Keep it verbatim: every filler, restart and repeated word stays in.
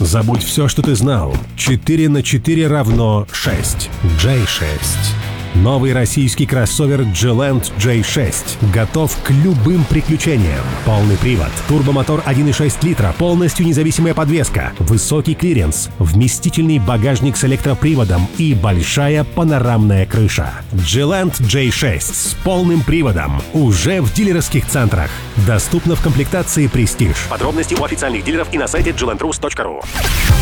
Забудь все, что ты знал. четыре на четыре равно шесть. джей шесть. Новый российский кроссовер G-Land джей шесть готов к любым приключениям. Полный привод, турбомотор один и шесть литра, полностью независимая подвеска, высокий клиренс, вместительный багажник с электроприводом и большая панорамная крыша. G-Land джей шесть с полным приводом уже в дилерских центрах. Доступно в комплектации Prestige. Подробности у официальных дилеров и на сайте джи ленд рус точка ру.